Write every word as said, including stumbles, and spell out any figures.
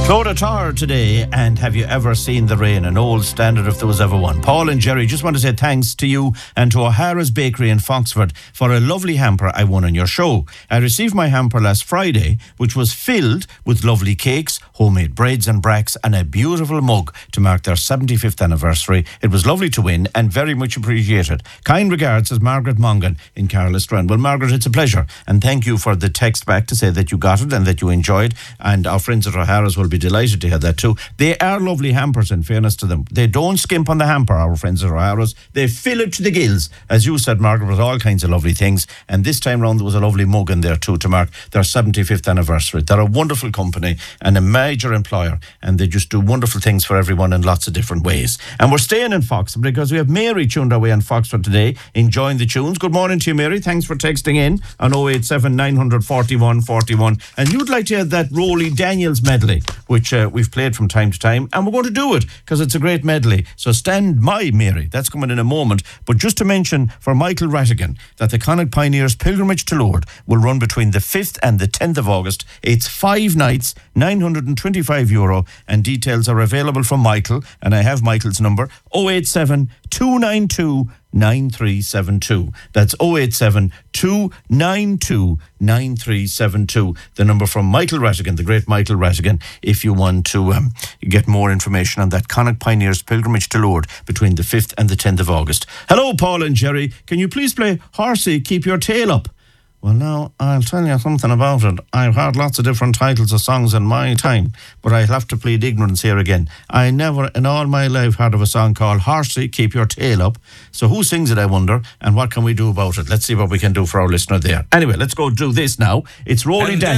Clodagh Tar today, and have you ever seen the rain? An old standard if there was ever one. Paul and Jerry, just want to say thanks to you and to O'Hara's Bakery in Foxford for a lovely hamper I won on your show. I received my hamper last Friday, which was filled with lovely cakes, homemade breads and bracks, and a beautiful mug to mark their seventy-fifth anniversary. It was lovely to win and very much appreciated. Kind regards, says Margaret Mongan in Carlistrand. Well, Margaret, it's a pleasure, and thank you for the text back to say that you got it and that you enjoyed, and our friends at O'Hara's will be delighted to hear that too. They are lovely hampers, in fairness to them. They don't skimp on the hamper, our friends at O'Hara's. They fill it to the gills, as you said, Margaret, with all kinds of lovely things. And this time round there was a lovely mug in there too to mark their seventy-fifth anniversary. They're a wonderful company and a major employer, and they just do wonderful things for everyone in lots of different ways. And we're staying in Foxford because we have Mary tuned our way in Foxford today, enjoying the tunes. Good morning to you, Mary. Thanks for texting in on oh eight seven, nine forty-one, forty-one. And you'd like to have that Rolly Daniels medley, which uh, we've played from time to time, and we're going to do it because it's a great medley. So stand by, Mary. That's coming in a moment. But just to mention for Michael Rattigan that the Connacht Pioneers Pilgrimage to Lourdes will run between the fifth and the tenth of August. It's five nights, nine hundred twenty-five euro, and details are available from Michael, and I have Michael's number, oh eight seven, two nine two, nine three seven two. That's oh eight seven, two nine two, nine three seven two. The number from Michael Rattigan, the great Michael Rattigan, if you want to um, get more information on that Connacht Pioneers Pilgrimage to Lourdes between the fifth and the tenth of August. Hello, Paul and Jerry. Can you please play Horsey, Keep Your Tail Up? Well, now, I'll tell you something about it. I've heard lots of different titles of songs in my time, but I'll have to plead ignorance here again. I never in all my life heard of a song called Horsey, Keep Your Tail Up. So who sings it, I wonder, and what can we do about it? Let's see what we can do for our listener there. Anyway, let's go do this now. It's Rolly Daniels.